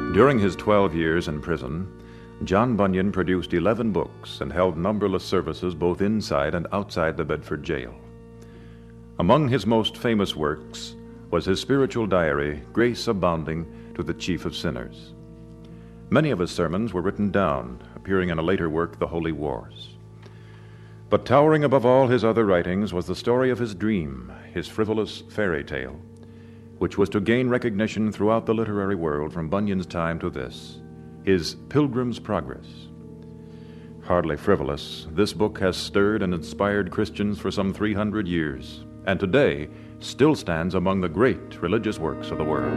During his 12 years in prison, John Bunyan produced 11 books and held numberless services both inside and outside the Bedford jail. Among his most famous works was his spiritual diary, Grace Abounding to the Chief of Sinners. Many of his sermons were written down, appearing in a later work, The Holy Wars. But towering above all his other writings was the story of his dream, his frivolous fairy tale, which was to gain recognition throughout the literary world from Bunyan's time to this, his Pilgrim's Progress. Hardly frivolous, this book has stirred and inspired Christians for some 300 years, and today still stands among the great religious works of the world.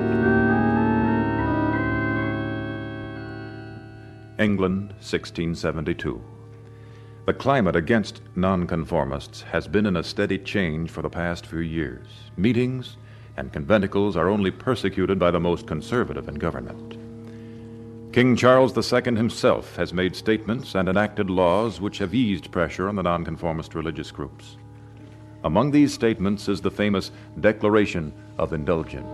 England, 1672. The climate against nonconformists has been in a steady change for the past few years. Meetings and conventicles are only persecuted by the most conservative in government. King Charles II himself has made statements and enacted laws which have eased pressure on the nonconformist religious groups. Among these statements is the famous Declaration of Indulgence.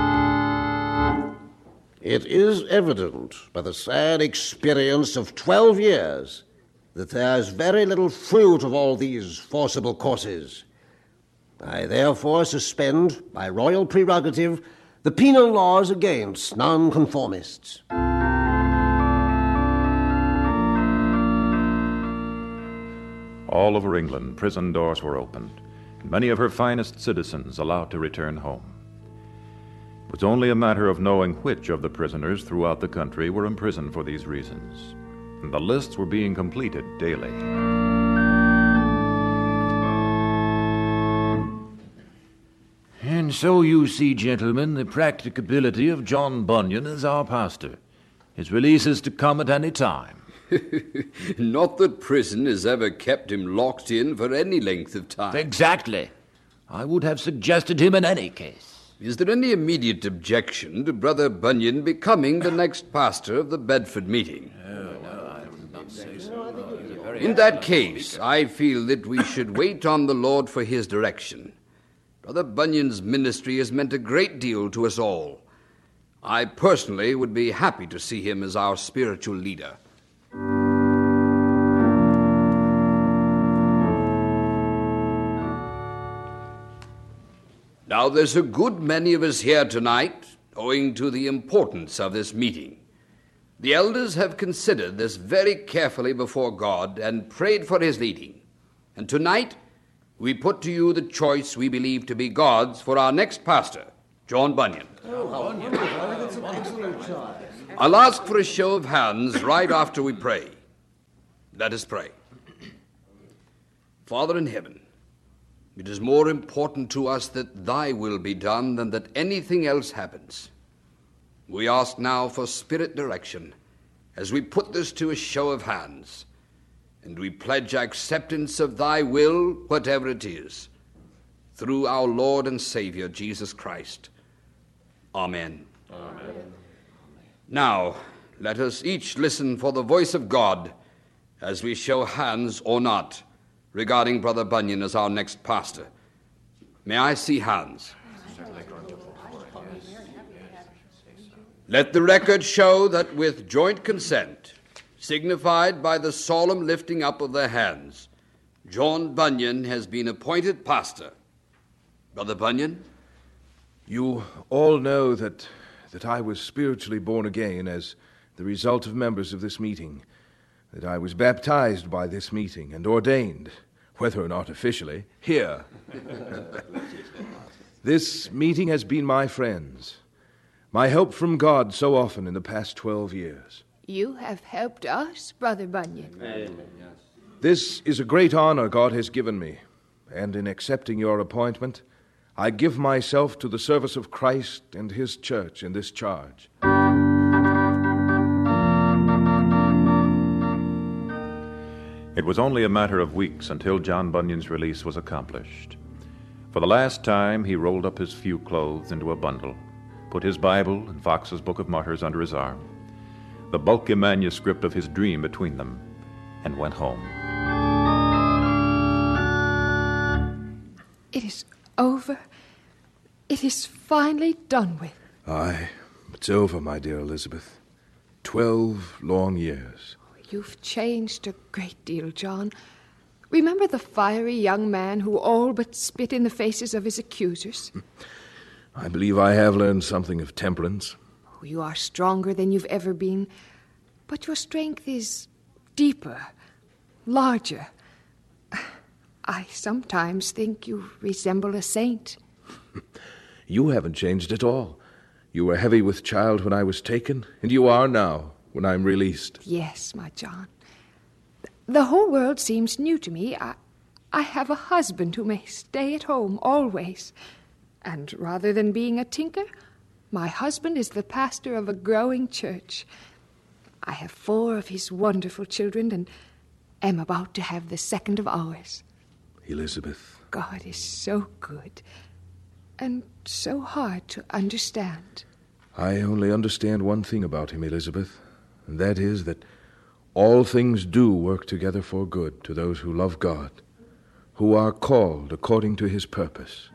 It is evident by the sad experience of 12 years that there is very little fruit of all these forcible courses. I therefore suspend, by royal prerogative, the penal laws against nonconformists. All over England, prison doors were opened, and many of her finest citizens allowed to return home. It was only a matter of knowing which of the prisoners throughout the country were imprisoned for these reasons, and the lists were being completed daily. And so you see, gentlemen, the practicability of John Bunyan as our pastor. His release is to come at any time. Not that prison has ever kept him locked in for any length of time. Exactly. I would have suggested him in any case. Is there any immediate objection to Brother Bunyan becoming the next pastor of the Bedford meeting? No, I would not say so. In that case, I feel that we should wait on the Lord for his direction. Brother Bunyan's ministry has meant a great deal to us all. I personally would be happy to see him as our spiritual leader. Now, there's a good many of us here tonight, owing to the importance of this meeting. The elders have considered this very carefully before God and prayed for his leading. And tonight, we put to you the choice we believe to be God's for our next pastor, John Bunyan. I'll ask for a show of hands right after we pray. Let us pray. Father in heaven, it is more important to us that thy will be done than that anything else happens. We ask now for spirit direction as we put this to a show of hands, and we pledge acceptance of thy will, whatever it is, through our Lord and Savior, Jesus Christ. Amen. Amen. Now, let us each listen for the voice of God as we show hands or not regarding Brother Bunyan as our next pastor. May I see hands? Let the record show that with joint consent, signified by the solemn lifting up of their hands, John Bunyan has been appointed pastor. Brother Bunyan? You all know that I was spiritually born again as the result of members of this meeting, that I was baptized by this meeting and ordained, whether or not officially, here. This meeting has been my friends, my help from God so often in the past 12 years. You have helped us, Brother Bunyan. Amen. This is a great honor God has given me, and in accepting your appointment, I give myself to the service of Christ and his church in this charge. It was only a matter of weeks until John Bunyan's release was accomplished. For the last time, he rolled up his few clothes into a bundle, put his Bible and Fox's Book of Martyrs under his arm, the bulky manuscript of his dream between them, and went home. It is over. It is finally done with. Aye, it's over, my dear Elizabeth. 12 long years. You've changed a great deal, John. Remember the fiery young man who all but spit in the faces of his accusers? I believe I have learned something of temperance. You are stronger than you've ever been, but your strength is deeper, larger. I sometimes think you resemble a saint. You haven't changed at all. You were heavy with child when I was taken, and you are now when I'm released. Yes, my John. The whole world seems new to me. I have a husband who may stay at home always. And rather than being a tinker, my husband is the pastor of a growing church. I have 4 of his wonderful children and am about to have the second of ours. Elizabeth. God is so good and so hard to understand. I only understand one thing about him, Elizabeth, and that is that all things do work together for good to those who love God, who are called according to his purpose.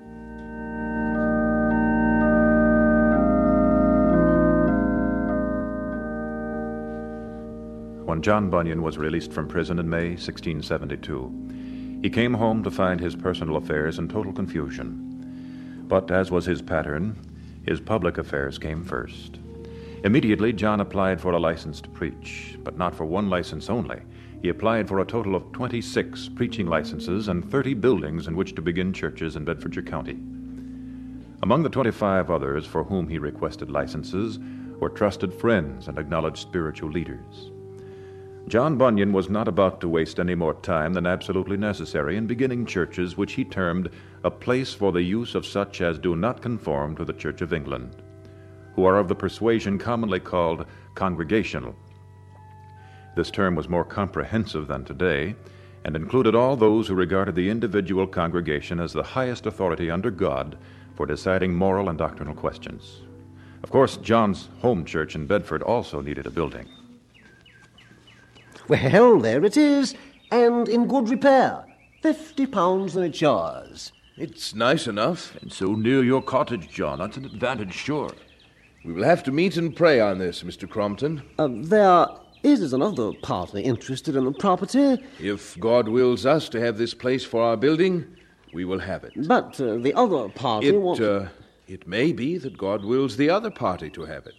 When John Bunyan was released from prison in May 1672, he came home to find his personal affairs in total confusion. But as was his pattern, his public affairs came first. Immediately, John applied for a license to preach, but not for one license only. He applied for a total of 26 preaching licenses and 30 buildings in which to begin churches in Bedfordshire County. Among the 25 others for whom he requested licenses were trusted friends and acknowledged spiritual leaders. John Bunyan was not about to waste any more time than absolutely necessary in beginning churches which he termed a place for the use of such as do not conform to the Church of England, who are of the persuasion commonly called congregational. This term was more comprehensive than today and included all those who regarded the individual congregation as the highest authority under God for deciding moral and doctrinal questions. Of course, John's home church in Bedford also needed a building. Well, there it is, and in good repair. £50 and it's yours. It's nice enough. And so near your cottage, John. That's an advantage, sure. We will have to meet and pray on this, Mr. Crompton. There is another party interested in the property. If God wills us to have this place for our building, we will have it. But the other party wants... It may be that God wills the other party to have it.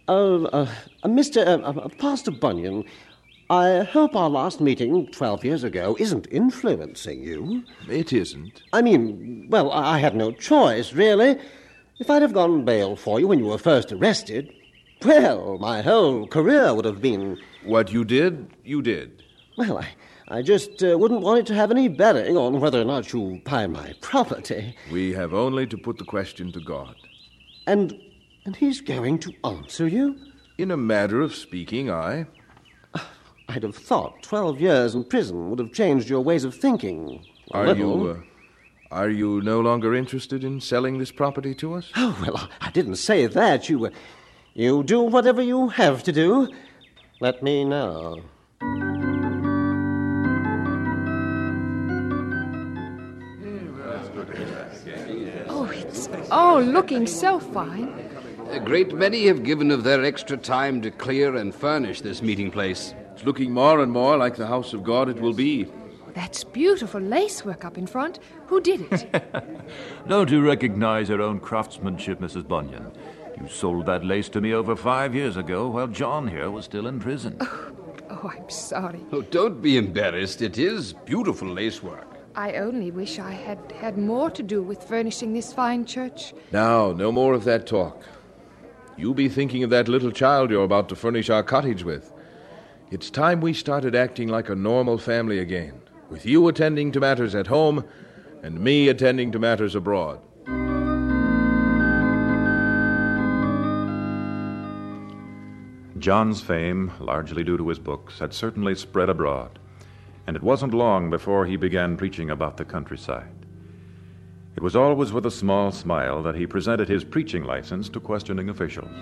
Pastor Bunyan, I hope our last meeting 12 years ago isn't influencing you. It isn't. I mean, well, I had no choice, really. If I'd have gone bail for you when you were first arrested, well, my whole career would have been... What you did, you did. Well, I just wouldn't want it to have any bearing on whether or not you buy my property. We have only to put the question to God. And he's going to answer you? In a matter of speaking, aye. I'd have thought 12 years in prison would have changed your ways of thinking. Are you no longer interested in selling this property to us? Oh, well, I didn't say that. You do whatever you have to do. Let me know. Oh, it's all looking so fine. A great many have given of their extra time to clear and furnish this meeting place. It's looking more and more like the house of God it will be. That's beautiful lacework up in front. Who did it? Don't you recognize your own craftsmanship, Mrs. Bunyan? You sold that lace to me over 5 years ago while John here was still in prison. Oh, I'm sorry. Oh, don't be embarrassed. It is beautiful lacework. I only wish I had had more to do with furnishing this fine church. Now, no more of that talk. You be thinking of that little child you're about to furnish our cottage with. It's time we started acting like a normal family again, with you attending to matters at home and me attending to matters abroad. John's fame, largely due to his books, had certainly spread abroad, and it wasn't long before he began preaching about the countryside. It was always with a small smile that he presented his preaching license to questioning officials.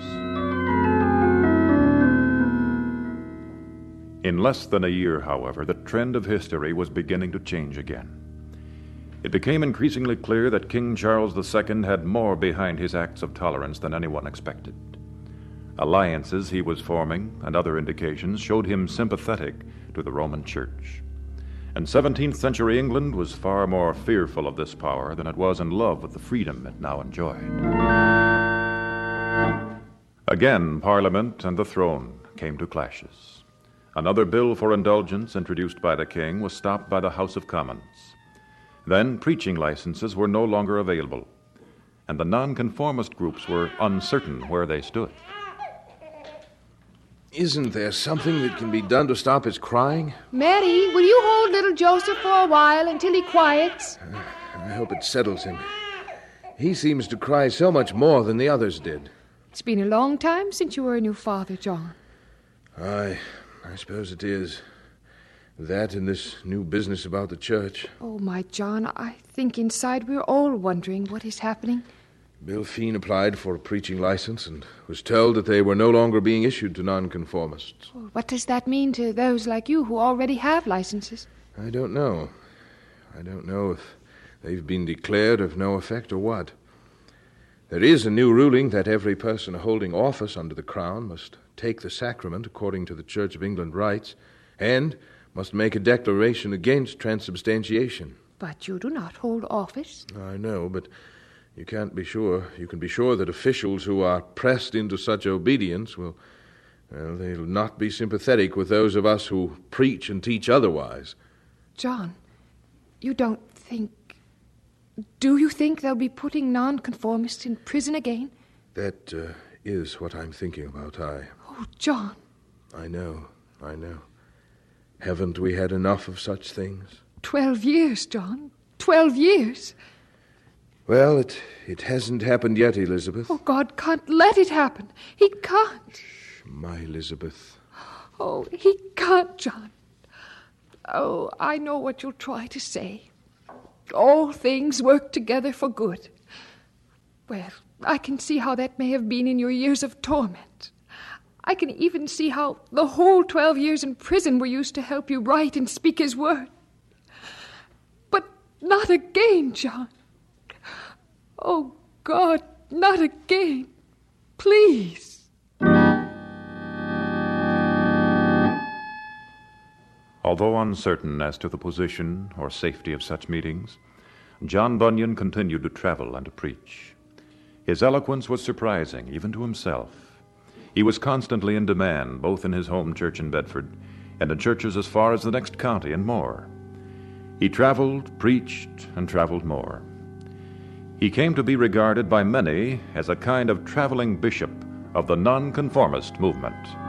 In less than a year, however, the trend of history was beginning to change again. It became increasingly clear that King Charles II had more behind his acts of tolerance than anyone expected. Alliances he was forming and other indications showed him sympathetic to the Roman Church. And 17th century England was far more fearful of this power than it was in love with the freedom it now enjoyed. Again, Parliament and the throne came to clashes. Another bill for indulgence introduced by the king was stopped by the House of Commons. Then preaching licenses were no longer available, and the nonconformist groups were uncertain where they stood. Isn't there something that can be done to stop his crying? Mary, will you hold little Joseph for a while until he quiets? I hope it settles him. He seems to cry so much more than the others did. It's been a long time since you were a new father, John. I suppose it is. That and this new business about the church. Oh, my John, I think inside we're all wondering what is happening. Bill Feen applied for a preaching license and was told that they were no longer being issued to nonconformists. Well, what does that mean to those like you who already have licenses? I don't know. I don't know if they've been declared of no effect or what. There is a new ruling that every person holding office under the Crown must take the sacrament according to the Church of England rites and must make a declaration against transubstantiation. But you do not hold office. I know, but you can't be sure. You can be sure that officials who are pressed into such obedience they'll not be sympathetic with those of us who preach and teach otherwise. John, you don't think... Do you think they'll be putting nonconformists in prison again? That is what I'm thinking about, Oh, John. I know. Haven't we had enough of such things? 12 years, John. 12 years. Well, it hasn't happened yet, Elizabeth. Oh, God can't let it happen. He can't. Shh, my Elizabeth. Oh, he can't, John. Oh, I know what you'll try to say. All things work together for good. Well, I can see how that may have been in your years of torment. I can even see how the whole 12 years in prison were used to help you write and speak his word. But not again, John. Oh, God, not again. Please. Although uncertain as to the position or safety of such meetings, John Bunyan continued to travel and to preach. His eloquence was surprising, even to himself. He was constantly in demand, both in his home church in Bedford and in churches as far as the next county and more. He traveled, preached, and traveled more. He came to be regarded by many as a kind of traveling bishop of the nonconformist movement.